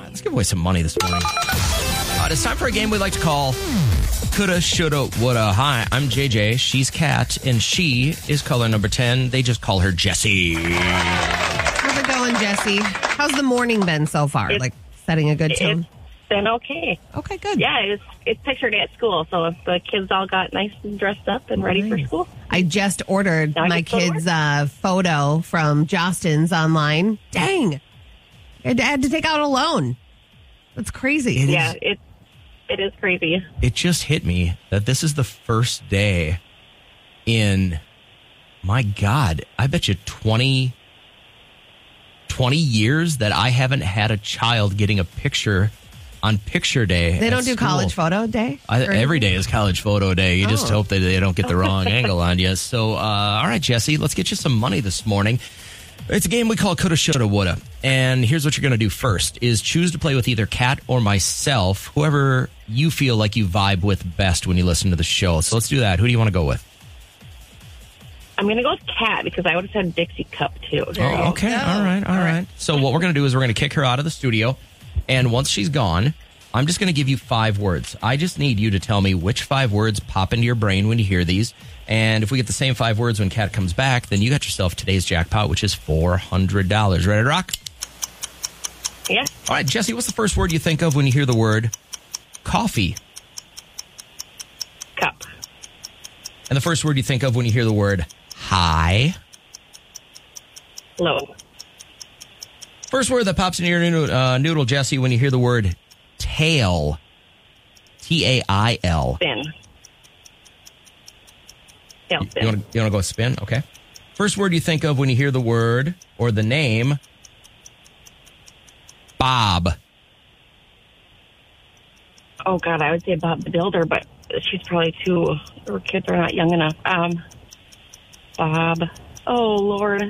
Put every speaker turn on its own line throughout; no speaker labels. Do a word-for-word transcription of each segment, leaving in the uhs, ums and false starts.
Let's give away some money this morning. Uh, it's time for a game we like to call Coulda, Shoulda, Woulda. Hi, I'm J J. She's Kat, and she is caller number ten. They just call her Jessie.
How's it going, Jessie? How's the morning been so far?
It's,
like setting a good tone?
It's been okay.
Okay, good.
Yeah, it's it's picture day at school, so the kids all got nice and dressed up and ready for school.
I just ordered
Now
my
you go to
kid's uh, photo from Jostens online. Dang. I had to take out a loan. That's crazy.
It
Yeah,
is,
it it is crazy.
it just hit me that this is the first day in, my God, I bet you twenty, twenty years that I haven't had a child getting a picture on picture day.
They
at
don't do
school.
college photo day?
I,
Or
every day is college photo day. You just
Oh.
hope that they don't get the wrong angle on you. So, uh, all right, Jesse, let's get you some money this morning. It's a game we call Coulda, Shoulda, Woulda. And here's what you're going to do first is choose to play with either Kat or myself, whoever you feel like you vibe with best when you listen to the show. So let's do that. Who do you want to go with?
I'm going to go with Kat because I would have said Dixie Cup, too. There you
Oh,
go.
okay.
go.
All right. All
All
right.
right.
So what we're going to do is we're going to kick her out of the studio. And once she's gone, I'm just going to give you five words. I just need you to tell me which five words pop into your brain when you hear these. And if we get the same five words when Kat comes back, then you got yourself today's jackpot, which is four hundred dollars. Ready to rock?
Yeah.
All right, Jesse, what's the first word you think of when you hear the word coffee?
Cup.
And the first word you think of when you hear the word high?
Low.
First word that pops into your noodle, uh, noodle, Jesse, when you hear the word tail. T A I L.
Spin. Yeah,
You
spin.
want to you want to go spin? Okay. First word you think of when you hear the word or the name Bob.
Oh, God, I would say Bob the Builder, but she's probably too, her kids are not young enough. Um, Bob. Oh, Lord.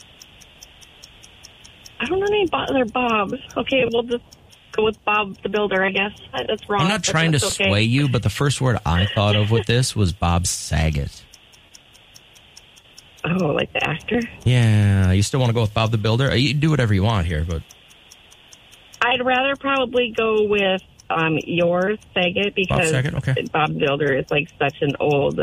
I don't know any other Bobs. Okay, we'll just go with Bob the Builder, I guess. That's wrong.
I'm not
but
trying to
that's okay.
sway you, but the first word I thought of with this was Bob Saget.
Oh, like the actor?
Yeah, you still want to go with Bob the Builder? You can do whatever you want here, but
I'd rather probably go with um, yours, Saget, because
Saget, okay.
Bob the Builder is like such an old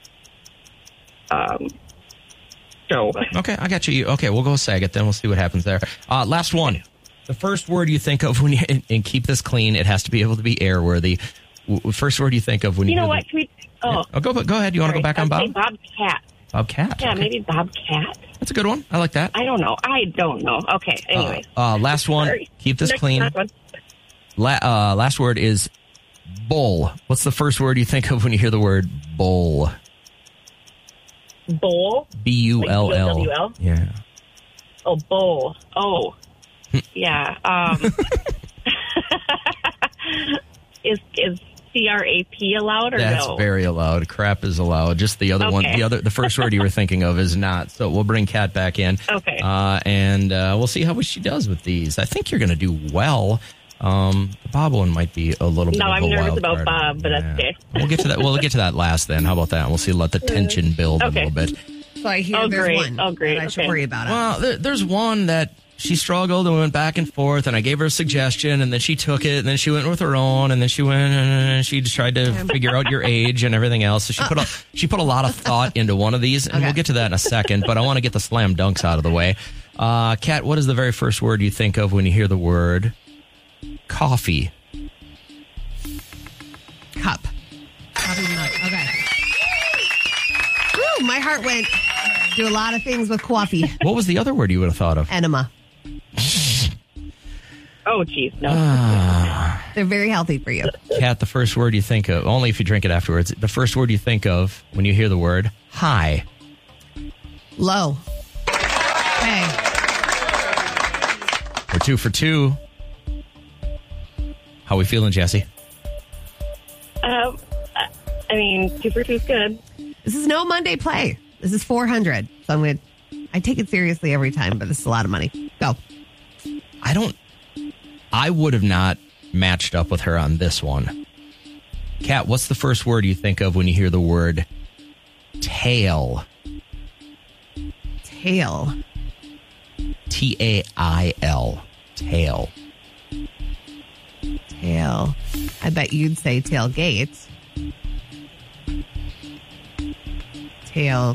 um, show.
okay, I got you. Okay, we'll go with Saget, then we'll see what happens there. Uh, last one. The first word you think of when you, and, and keep this clean, it has to be able to be airworthy. W- First word you think of when you
You know
hear
what?
the-
Can we, oh,
Oh, go, go ahead. You want to go back on
I'd say
Bob?
Bobcat.
Bobcat.
Yeah,
okay.
maybe Bobcat.
That's a good one. I like that.
I don't know. I don't know. Okay, anyway.
Uh, uh, last one.
Sorry.
Keep this
Next-
clean.
next one.
La- uh, last word is bull. What's the first word you think of when you hear the word bull?
Bowl.
B U L L.
Like B O W L?
Yeah.
Oh, bowl. Oh, yeah. Um, is is C R A P allowed or
That's
no?
very allowed. Crap is allowed. Just the other one.
Okay.
The other, the first word you were thinking of is not. So we'll bring Kat back in.
Okay.
Uh, and uh, we'll see how she does with these. I think you're going to do well. Um, the Bob one might be a little bit
No,
of
I'm
a
nervous
wild
about
card.
Bob, but that's okay.
We'll get to that. We'll get to that last. Then how about that? We'll see. Let the tension build
Okay.
a little bit.
So I hear
Oh,
there's
great.
one
Oh, great.
that I should
Okay.
worry about. it.
Well, there, there's one that she struggled and went back and forth, and I gave her a suggestion, and then she took it, and then she went with her own, and then she went and she tried to figure out your age and everything else. So she put a she put a lot of thought into one of these, and
Okay.
we'll get to that in a second. But I want to get the slam dunks out of the way. Uh, Kat, what is the very first word you think of when you hear the word coffee?
Cup. Coffee mug. Okay. Woo, my heart went. Do a lot of things with coffee.
What was the other word you would have thought of?
Enema.
Oh, geez, no.
They're very healthy for you.
Kat, the first word you think of, only if you drink it afterwards, the first word you think of when you hear the word high.
Low. Hey.
We're two for two. How we feeling, Jesse?
Um, I mean, two for two is good.
This is no Monday play. This is four hundred. So I'm going to, I take it seriously every time, but this is a lot of money. Go.
I don't, I would have not matched up with her on this one. Kat, what's the first word you think of when you hear the word tail?
Tail.
T A I L. Tail.
Tail. I bet you'd say tailgate. Tail.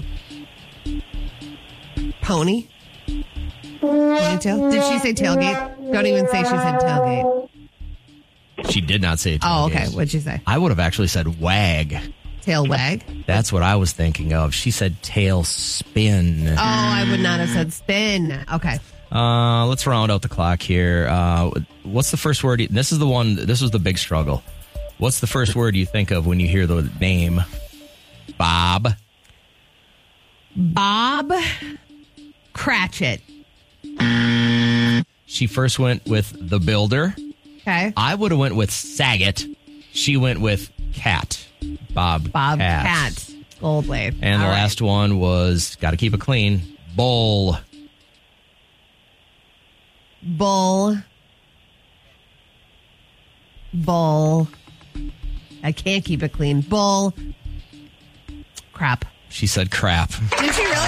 Pony? Ponytail? Did she say tailgate? Don't even say she said tailgate.
She did not say tailgate.
Oh, okay. What'd she say?
I would have actually said wag.
Tail wag?
That's what I was thinking of. She said tail spin.
Oh, I would not have said spin. Okay.
Uh, let's round out the clock here. Uh, what's the first word? You, this is the one. This was the big struggle. What's the first word you think of when you hear the name Bob?
Bob Cratchit.
She first went with the builder.
Okay.
I would have went with Saget. She went with Cat. Bob.
Bob
Cat.
Cat. Goldwave.
And
All
the
right.
last one was got to keep it clean. Bull.
Bull. Bull. I can't keep it clean. Bull. Crap.
She said crap.
Did she really?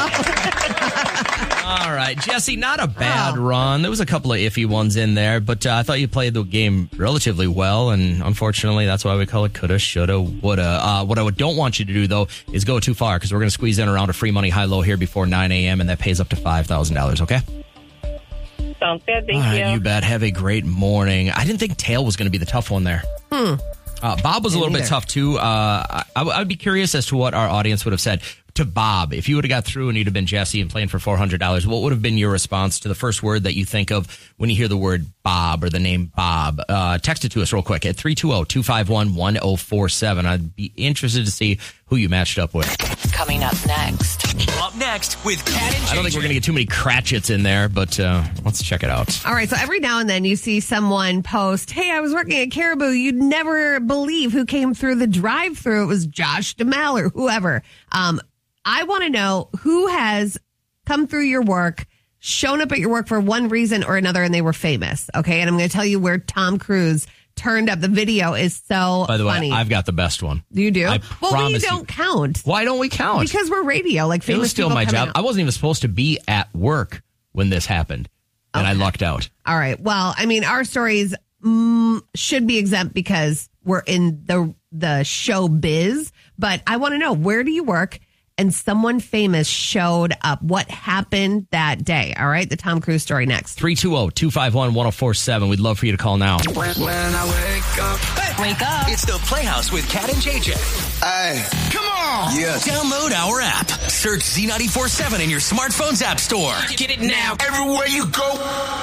All right, Jesse, not a bad
Oh.
run. There was a couple of iffy ones in there, but uh, I thought you played the game relatively well, and unfortunately, that's why we call it coulda, shoulda, woulda. Uh, what I don't want you to do, though, is go too far, because we're going to squeeze in around a free money high-low here before nine a.m., and that pays up to five thousand dollars, okay?
Sounds good. Thank
All right,
you.
you bet. Have a great morning. I didn't think tail was going to be the tough one there.
Hmm.
Uh, Bob was a little
Me
bit
neither.
tough, too. Uh, I, I would be curious as to what our audience would have said to Bob. If you would have got through and you'd have been Jesse and playing for four hundred dollars, what would have been your response to the first word that you think of when you hear the word Bob or the name Bob? Uh, text it to us real quick at three two zero, two five one, one zero four seven. I'd be interested to see who you matched up with.
Coming up next.
Up next with Cat and J J.
I don't think we're going to get too many Cratchits in there, but uh, let's check it out.
All right, so every now and then you see someone post, hey, I was working at Caribou. You'd never believe who came through the drive-thru. It was Josh DeMal or whoever. Um, I want to know who has come through your work, shown up at your work for one reason or another, and they were famous. Okay, and I'm going to tell you where Tom Cruise turned up. The video is so
By the
funny.
way, I've got the best one.
You do?
I
well, we
promise you.
don't count.
Why don't we count?
Because we're radio, like
It
famous
was still
people
my
coming
job.
out.
I wasn't even supposed to be at work when this happened, and I lucked out.
All right. Well, I mean, our stories mm, should be exempt because we're in the the show biz. But I want to know, where do you work? And someone famous showed up. What happened that day? All right. The Tom Cruise story next.
three two zero, two five one, one zero four seven. We'd love for you to call now.
When, when I wake up.
Wake up.
It's the Playhouse with Cat and J J.
Hey,
Come on.
yes.
Download our app. Search Z ninety-four point seven in your smartphone's app store. Get it now.
Everywhere you go.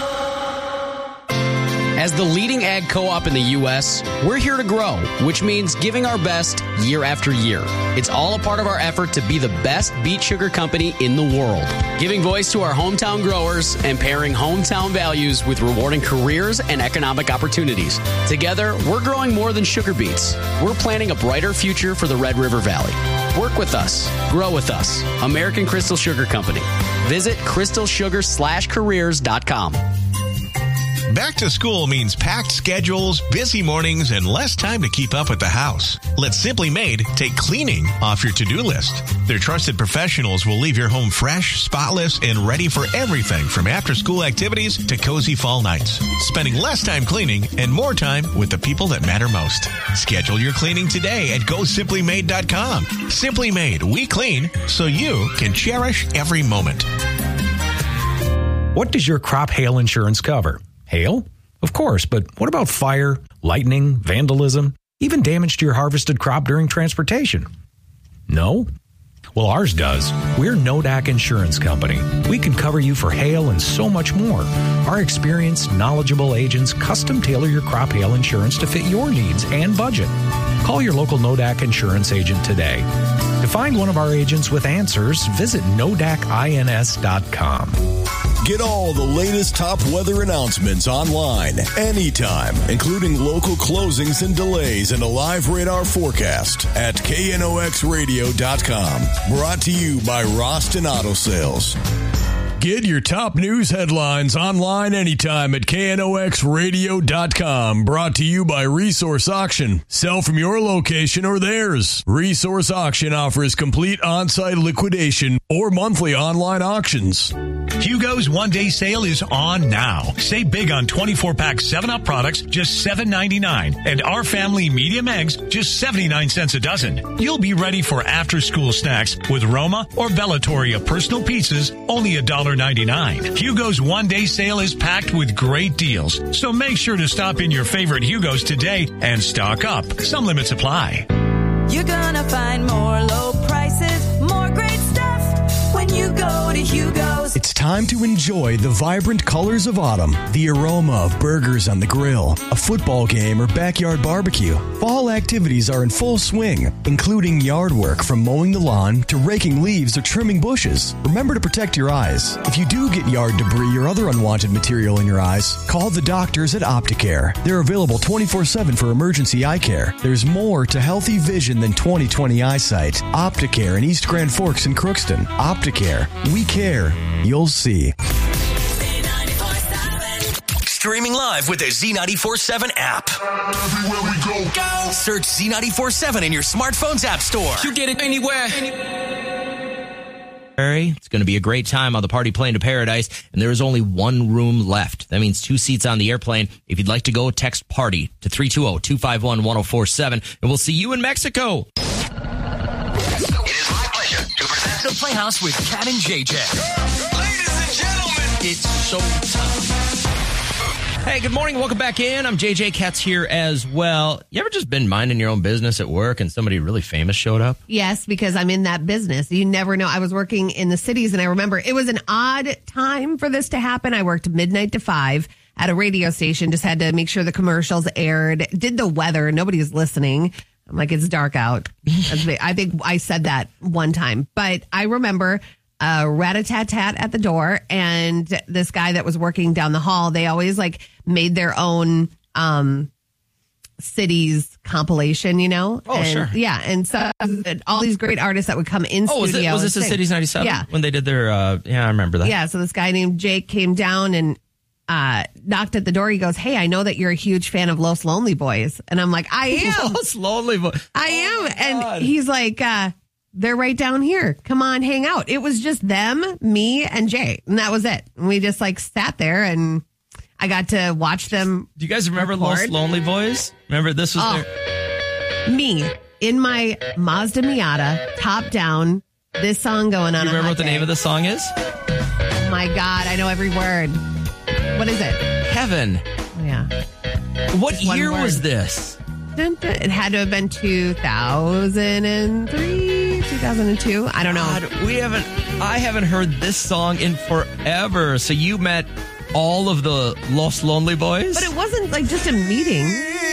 As the leading ag co-op in the U S, we're here to grow, which means giving our best year after year. It's all a part of our effort to be the best beet sugar company in the world, giving voice to our hometown growers and pairing hometown values with rewarding careers and economic opportunities. Together, we're growing more than sugar beets. We're planning a brighter future for the Red River Valley. Work with us. Grow with us. American Crystal Sugar Company. Visit crystal sugar slash careers dot com.
Back to school means packed schedules, busy mornings, and less time to keep up with the house. Let Simply Made take cleaning off your to-do list. Their trusted professionals will leave your home fresh, spotless, and ready for everything from after-school activities to cozy fall nights. Spending less time cleaning and more time with the people that matter most. Schedule your cleaning today at go simply made dot com. Simply Made, we clean so you can cherish every moment.
What does your crop hail insurance cover? Hail? Of course, but what about fire, lightning, vandalism, even damage to your harvested crop during transportation? No? Well, ours does. We're Nodak Insurance Company. We can cover you for hail and so much more. Our experienced, knowledgeable agents custom tailor your crop hail insurance to fit your needs and budget. Call your local Nodak Insurance agent today. To find one of our agents with answers, visit nodak ins dot com.
Get all the latest top weather announcements online, anytime, including local closings and delays and a live radar forecast at K N O X radio dot com. Brought to you by Roston Auto Sales. Get your top news headlines online anytime at K N O X radio dot com. Brought to you by Resource Auction. Sell from your location or theirs. Resource Auction offers complete on-site liquidation or monthly online auctions.
Hugo Hugo's one-day sale is on now. Save big on twenty-four pack seven up products, just seven ninety-nine. And Our Family medium eggs, just seventy-nine cents a dozen. You'll be ready for after-school snacks with Roma or Bellatoria personal pizzas, only one ninety-nine. Hugo's one-day sale is packed with great deals. So make sure to stop in your favorite Hugo's today and stock up. Some limits apply.
You're gonna find more low prices, more great stuff when you go to Hugo's.
It's time to enjoy the vibrant colors of autumn, the aroma of burgers on the grill, a football game, or backyard barbecue. Fall activities are in full swing, including yard work from mowing the lawn to raking leaves or trimming bushes. Remember to protect your eyes. If you do get yard debris or other unwanted material in your eyes, call the doctors at Opticare. They're available twenty-four seven for emergency eye care. There's more to healthy vision than twenty twenty eyesight. Opticare in East Grand Forks and Crookston. Opticare. We care. You'll see.
Streaming live with the Z ninety-four seven app.
Everywhere we go.
Go! Search Z ninety-four seven in your smartphone's app store.
You get it anywhere.
It's going to be a great time on the Party Plane to Paradise, and there is only one room left. That means two seats on the airplane. If you'd like to go, text PARTY to three two zero, two five one, one zero four seven, and we'll see you in Mexico.
It is my pleasure to present the Playhouse with Kat and J J. Ladies and gentlemen, it's showtime.
Hey, good morning. Welcome back in. I'm J J. Katz here as well. You ever just been minding your own business at work and somebody really famous showed up?
Yes, because I'm in that business. You never know. I was working in the cities, and I remember it was an odd time for this to happen. I worked midnight to five at a radio station, just had to make sure the commercials aired, did the weather. Nobody was listening. I'm like, it's dark out. I think I said that one time. But I remember a rat-a-tat-tat at the door, and this guy that was working down the hall, they always like made their own um cities compilation, you know?
Oh,
and,
sure.
Yeah, and so all these great artists that would come in
Oh, was,
studio.
it, was this
and
a
sing.
Cities ninety-seven?
Yeah.
When they did their, uh, yeah, I remember that.
Yeah, so this guy named Jake came down and uh knocked at the door. He goes, "Hey, I know that you're a huge fan of Los Lonely Boys." And I'm like, I am.
Los Lonely Boys.
I am.
Oh,
and
God.
he's like, uh, they're right down here. Come on, hang out. It was just them, me, and Jay. And that was it. And we just like sat there, and I got to watch them.
Do you guys remember
record.
Los Lonely Boys? Remember this was
Oh.
their...
Me in my Mazda Miata, top down, this song going on.
You
a
remember
hot
what the
day.
name of the song is?
Oh my God, I know every word. What is it?
Heaven.
Oh, yeah.
What
One
year
word.
was this?
Dun, dun. It had to have been two thousand three, two thousand two. I don't know.
God, we haven't, I haven't heard this song in forever. So you met all of the Los Lonely Boys?
But it wasn't like just a meeting.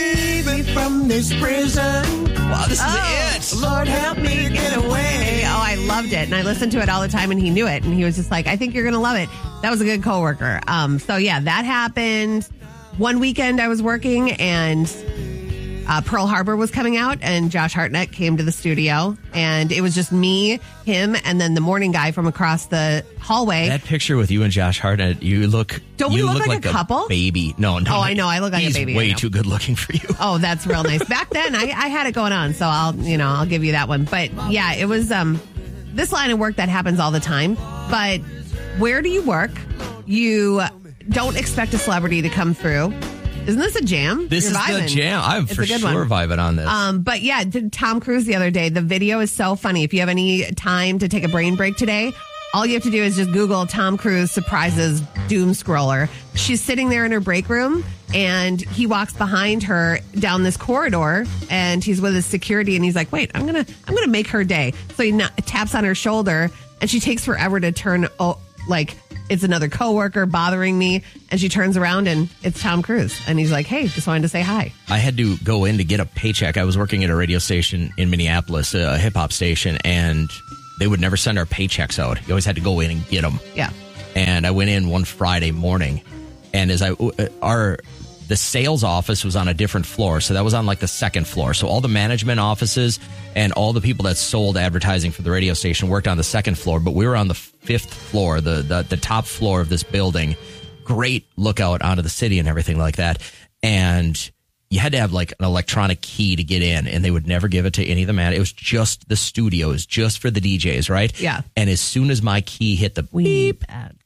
From this prison.
Wow, this is
Oh,
it.
Lord, help me get away. Oh, I loved it. And I listened to it all the time, and he knew it. And he was just like, I think you're going to love it. That was a good coworker. Um, so, yeah, that happened. One weekend I was working, and uh, Pearl Harbor was coming out, and Josh Hartnett came to the studio. And it was just me, him, and then the morning guy from across the hallway.
That picture with you and Josh Hartnett, you look...
Don't we
you
look like a couple?
baby. No, no.
Oh, I know. I look like a
he's
baby. I
way
know.
too good looking for you.
Oh, that's real nice. Back then, I, I had it going on, so I'll, you know, I'll give you that one. But yeah, it was um, this line of work that happens all the time. But where do you work? You don't expect a celebrity to come through. Isn't this a jam?
This
You're
is
vibing.
the jam. I'm
It's
for
a good
sure
one.
vibing on this.
Um, but yeah, did Tom Cruise the other day. The video is so funny. If you have any time to take a brain break today, all you have to do is just Google Tom Cruise surprises doom scroller. She's sitting there in her break room, and he walks behind her down this corridor, and he's with his security, and he's like, "Wait, I'm gonna, I'm gonna make her day." So he na- taps on her shoulder, and she takes forever to turn. Oh, like it's another coworker bothering me, and she turns around, and it's Tom Cruise, and he's like, "Hey, just wanted to say hi."
I had to go in to get a paycheck. I was working at a radio station in Minneapolis, a hip hop station, and they would never send our paychecks out. You always had to go in and get them.
Yeah.
And I went in one Friday morning, and as I our the sales office was on a different floor, so that was on like the second floor. So all the management offices and all the people that sold advertising for the radio station worked on the second floor, but we were on the fifth floor, the the, the top floor of this building. Great lookout onto the city and everything like that. And you had to have like an electronic key to get in, and they would never give it to any of the man. It was just the studios, just for the D Js, right?
Yeah.
And as soon as my key hit the
We
beep,
need that.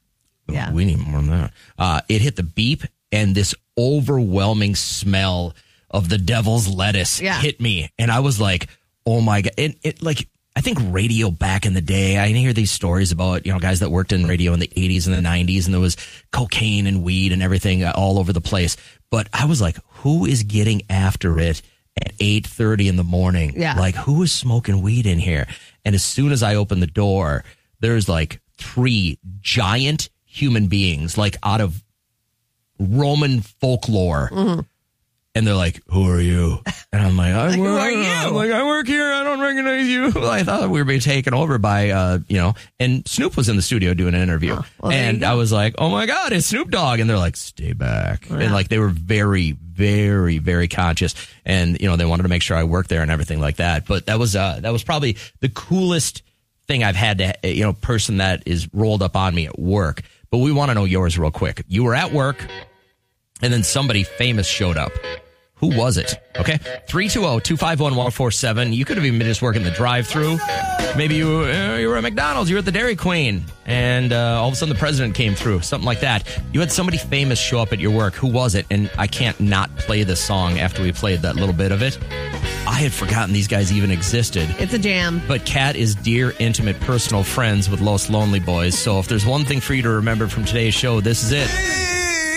Yeah.
We need more than that. Uh, it hit the beep, and this overwhelming smell of the devil's lettuce
Yeah.
hit me. And I was like, oh my God. It, it like, I think radio back in the day, I hear these stories about, you know, guys that worked in radio in the eighties and the nineties, and there was cocaine and weed and everything all over the place. But I was like, who is getting after it at eight thirty in the morning?
Yeah.
Like, who is smoking weed in here? And as soon as I opened the door, there's like three giant human beings, like out of Roman folklore.
Mm-hmm.
And they're like, who are you? And I'm like, I
Like, who
work,
are you?
I'm like, I work here. I don't recognize you. I thought we were being taken over by, uh, you know, and Snoop was in the studio doing an interview.
Oh, well, there you
and
go.
I was like, oh my God, it's Snoop Dogg. And they're like, stay back.
Yeah.
And like, they were very, very, very conscious. And, you know, they wanted to make sure I worked there and everything like that. But that was, uh, that was probably the coolest thing I've had to, you know, person that is rolled up on me at work. But we want to know yours real quick. You were at work, and then somebody famous showed up. Who was it? Okay. three two zero, two five one, one four seven. You could have even been just working the drive-thru. Maybe you, uh, you were at McDonald's. You were at the Dairy Queen. And uh, all of a sudden the president came through. Something like that. You had somebody famous show up at your work. Who was it? And I can't not play this song after we played that little bit of it. I had forgotten these guys even existed.
It's a jam.
But Kat is dear, intimate, personal friends with Los Lonely Boys. So if there's one thing for you to remember from today's show, this is it.